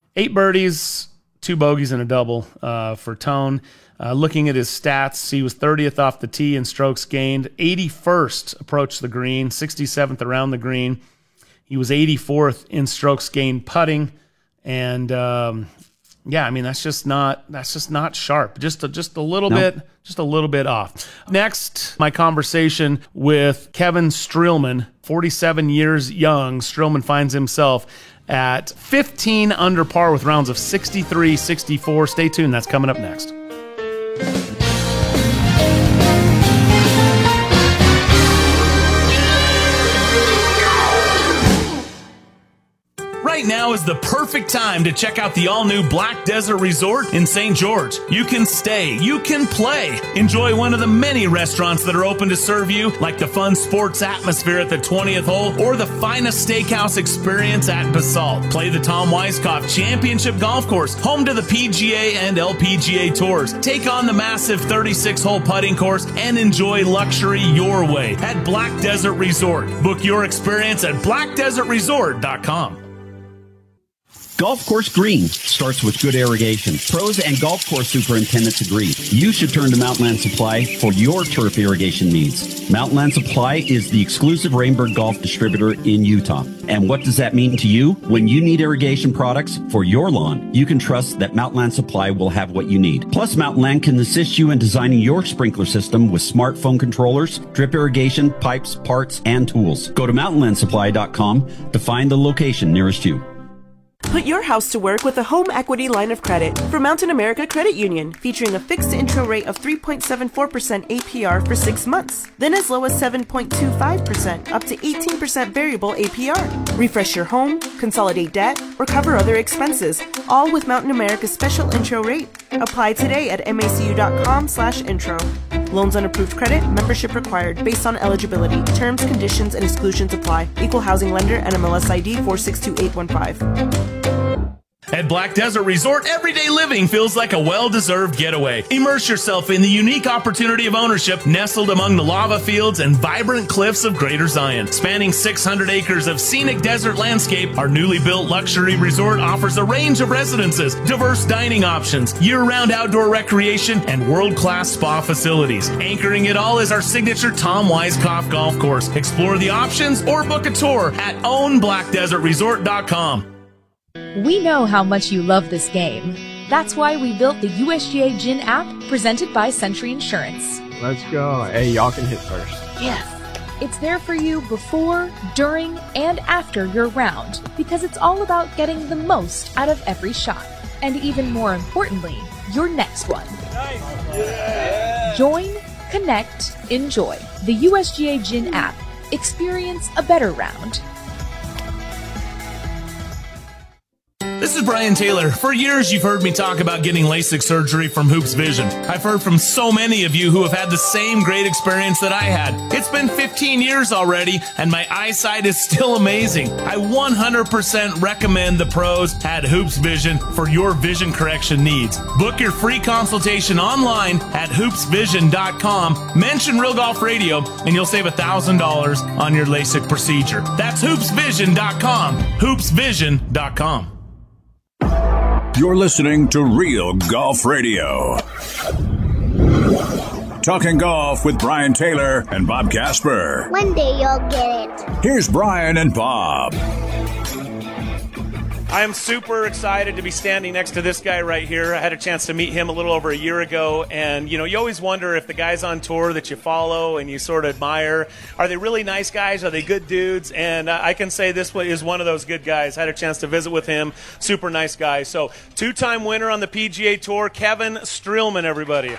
8 birdies, 2 bogeys, and a double for Tone. Looking at his stats, he was 30th off the tee in strokes gained, 81st approached the green, 67th around the green. He was 84th in strokes gained putting, and that's just not sharp. Just a little bit off. Next, my conversation with Kevin Streelman, 47 years young. Streelman finds himself at 15 under par with rounds of 63, 64. Stay tuned. That's coming up next. Right now is the perfect time to check out the all-new Black Desert Resort in St. George. You can stay, you can play. Enjoy one of the many restaurants that are open to serve you, like the fun sports atmosphere at the 20th hole or the finest steakhouse experience at Basalt. Play the Tom Weiskopf Championship Golf Course, home to the PGA and LPGA Tours. Take on the massive 36-hole putting course and enjoy luxury your way at Black Desert Resort. Book your experience at blackdesertresort.com. Golf course green starts with good irrigation. Pros and golf course superintendents agree. You should turn to Mountainland Supply for your turf irrigation needs. Mountainland Supply is the exclusive Rainbird Golf distributor in Utah. And what does that mean to you? When you need irrigation products for your lawn, you can trust that Mountainland Supply will have what you need. Plus, Mountainland can assist you in designing your sprinkler system with smartphone controllers, drip irrigation, pipes, parts, and tools. Go to mountainlandsupply.com to find the location nearest you. Put your house to work with a home equity line of credit from Mountain America Credit Union, featuring a fixed intro rate of 3.74% APR for 6 months, then as low as 7.25% up to 18% variable APR. Refresh your home, consolidate debt, or cover other expenses, all with Mountain America's special intro rate. Apply today at macu.com/intro. Loans on approved credit, membership required, based on eligibility. Terms, conditions, and exclusions apply. Equal housing lender, NMLS ID 462815. At Black Desert Resort, everyday living feels like a well-deserved getaway. Immerse yourself in the unique opportunity of ownership nestled among the lava fields and vibrant cliffs of Greater Zion. Spanning 600 acres of scenic desert landscape, our newly built luxury resort offers a range of residences, diverse dining options, year-round outdoor recreation, and world-class spa facilities. Anchoring it all is our signature Tom Weiskopf Golf Course. Explore the options or book a tour at ownblackdesertresort.com. We know how much you love this game. That's why we built the USGA Gin app presented by Century Insurance. Let's go. Hey, y'all can hit first. Yes. It's there for you before, during, and after your round, because it's all about getting the most out of every shot. And even more importantly, your next one. Nice. Yeah. Join, connect, enjoy. The USGA Gin app. Experience a better round. This is Brian Taylor. For years, you've heard me talk about getting LASIK surgery from Hoops Vision. I've heard from so many of you who have had the same great experience that I had. It's been 15 years already, and my eyesight is still amazing. I 100% recommend the pros at Hoops Vision for your vision correction needs. Book your free consultation online at hoopsvision.com. Mention Real Golf Radio, and you'll save $1,000 on your LASIK procedure. That's hoopsvision.com. hoopsvision.com. You're listening to Real Golf Radio. Talking golf with Brian Taylor and Bob Casper. One day you'll get it. Here's Brian and Bob. I am super excited to be standing next to this guy right here. I had a chance to meet him a little over a year ago, and you always wonder if the guys on tour that you follow and you sort of admire, are they really nice guys? Are they good dudes? And I can say this is one of those good guys. I had a chance to visit with him. Super nice guy. So, 2-time winner on the PGA Tour, Kevin Streelman, everybody.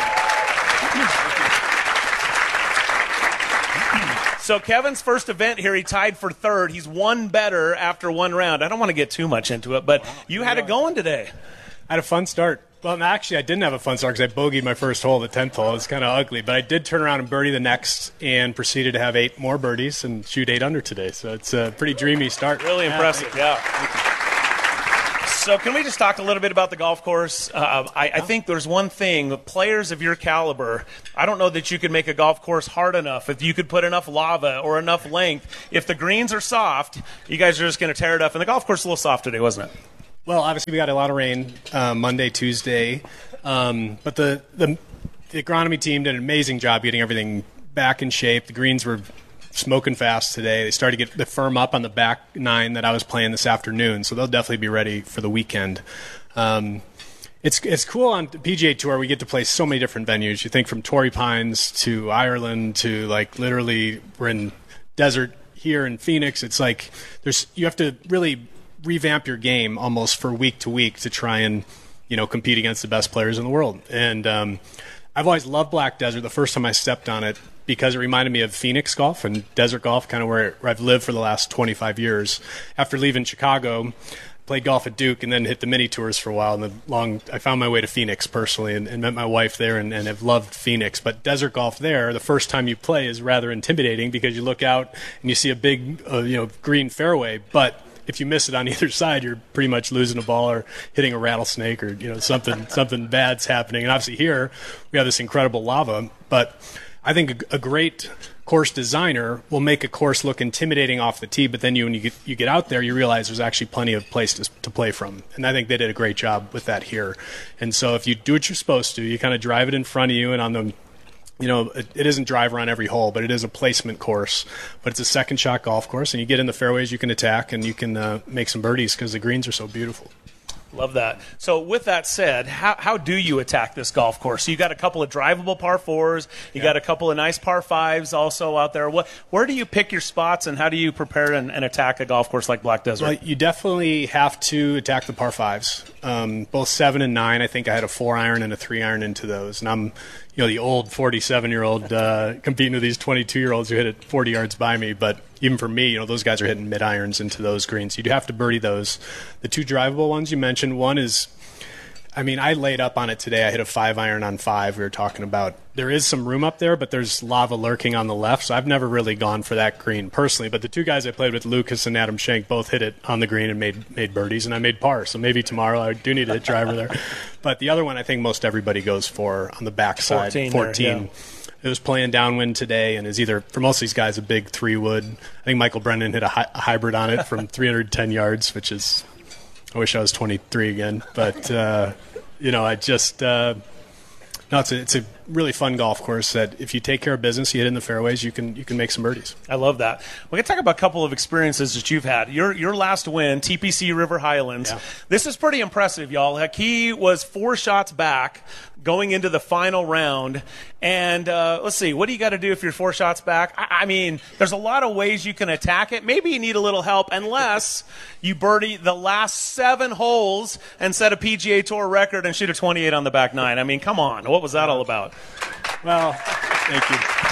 So Kevin's first event here, he tied for third. He's one better after one round. I don't want to get too much into it, but you had it going today. I had a fun start. Well, actually, I didn't have a fun start because I bogeyed my first hole, the 10th hole. It was kind of ugly, but I did turn around and birdie the next and proceeded to have 8 more birdies and shoot 8 under today. So it's a pretty dreamy start. Really impressive, yeah. So can we just talk a little bit about the golf course? I think there's one thing, players of your caliber, I don't know that you could make a golf course hard enough, if you could put enough lava or enough length. If the greens are soft, you guys are just going to tear it up. And the golf course is a little soft today, wasn't it? Well, obviously we got a lot of rain Monday, Tuesday, but the agronomy team did an amazing job getting everything back in shape. The greens were smoking fast today. They started to get the firm up on the back 9 that I was playing this afternoon, so they'll definitely be ready for the weekend. It's cool on the PGA Tour. We get to play so many different venues. You think from Torrey Pines to Ireland to like literally we're in desert here in Phoenix. It's like you have to really revamp your game almost for week to week to try and compete against the best players in the world. And I've always loved Black Desert the first time I stepped on it because it reminded me of Phoenix golf and desert golf, kind of where I've lived for the last 25 years. After leaving Chicago, played golf at Duke and then hit the mini tours for a while. And I found my way to Phoenix personally and met my wife there and have loved Phoenix. But desert golf there, the first time you play is rather intimidating because you look out and you see a big green fairway, but if you miss it on either side, you're pretty much losing a ball or hitting a rattlesnake or something bad's happening. And obviously here we have this incredible lava, but I think a great course designer will make a course look intimidating off the tee, but then when you get out there, you realize there's actually plenty of places to play from. And I think they did a great job with that here. And so if you do what you're supposed to, you kind of drive it in front of you, and on the it isn't driver on every hole, but it is a placement course. But it's a second shot golf course, and you get in the fairways, you can attack, and you can make some birdies because the greens are so beautiful. Love that. So with that said, how do you attack this golf course? So you got a couple of drivable par 4s. You got a couple of nice par 5s also out there. Where do you pick your spots, and how do you prepare and attack a golf course like Black Desert? Well, you definitely have to attack the par 5s. Both 7 and 9, I think I had a 4-iron and a 3-iron into those. And I'm the old 47-year-old competing with these 22-year-olds who hit it 40 yards by me. But even for me, those guys are hitting mid-irons into those greens. You do have to birdie those. The 2 drivable ones you mentioned, one is, I laid up on it today. I hit a 5-iron on 5. We were talking about there is some room up there, but there's lava lurking on the left, so I've never really gone for that green personally. But the 2 guys I played with, Lucas and Adam Schenk, both hit it on the green and made birdies, and I made par. So maybe tomorrow I do need to hit driver there. But the other one I think most everybody goes for on the backside, 14. It was playing downwind today and is either, for most of these guys, a big 3-wood. I think Michael Brennan hit a hybrid on it from 310 yards, which is, I wish I was 23 again. But, I just... No, it's a really fun golf course that if you take care of business, you hit in the fairways, you can make some birdies. I love that. We're going to talk about a couple of experiences that you've had. Your last win, TPC River Highlands. Yeah. This is pretty impressive, y'all. Heck, he was 4 shots back going into the final round. And let's see, what do you got to do if you're 4 shots back? There's a lot of ways you can attack it. Maybe you need a little help unless you birdie the last 7 holes and set a PGA Tour record and shoot a 28 on the back 9. Come on. What was that all about? Well, thank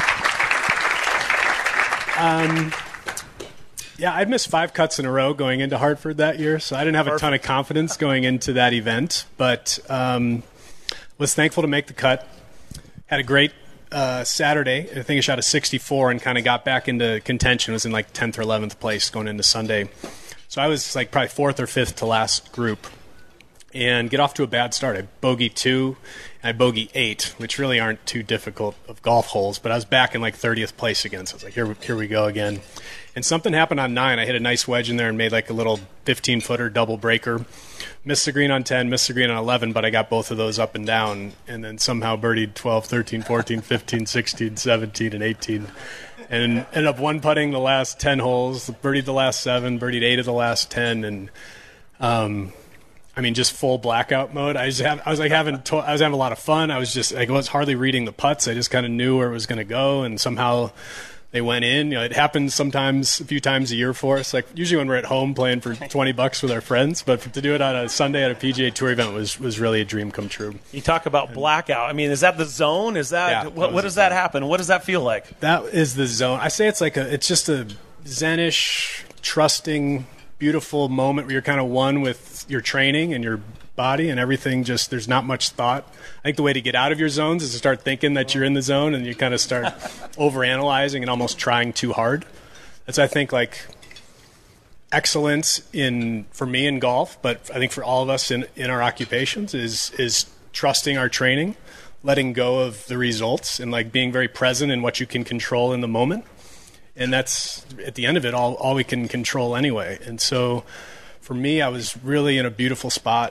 you. I'd missed 5 cuts in a row going into Hartford that year, so I didn't have a ton of confidence going into that event, but was thankful to make the cut. Had a great Saturday. I think I shot a 64 and kind of got back into contention. It was in like 10th or 11th place going into Sunday. So I was like probably 4th or 5th to last group and get off to a bad start. I bogey 2 and I bogey 8, which really aren't too difficult of golf holes, but I was back in like 30th place again. So I was like, here we go again. And something happened on 9. I hit a nice wedge in there and made like a little 15-footer double breaker. Missed the green on 10, missed the green on 11, but I got both of those up and down, and then somehow birdied 12, 13, 14, 15, 16, 17, and 18. And ended up one-putting the last 10 holes, birdied the last 7, birdied 8 of the last 10, and just full blackout mode. I was having a lot of fun. I was hardly reading the putts. I just kind of knew where it was going to go, and somehow they went in. It happens sometimes a few times a year for us. Like usually when we're at home playing for $20 with our friends, but to do it on a Sunday at a PGA Tour event was really a dream come true. You talk about blackout. Is that the zone? Is that what does that happen? What does that feel like? That is the zone. I say it's just a zen-ish, trusting, beautiful moment where you're kind of one with your training and your body and everything. Just there's not much thought. I think the way to get out of your zones is to start thinking that you're in the zone, and you kind of start overanalyzing and almost trying too hard. That's, I think, like excellence for me in golf, but I think for all of us in our occupations is trusting our training, letting go of the results, and like being very present in what you can control in the moment. And that's at the end of it all we can control anyway. And so For me, I was really in a beautiful spot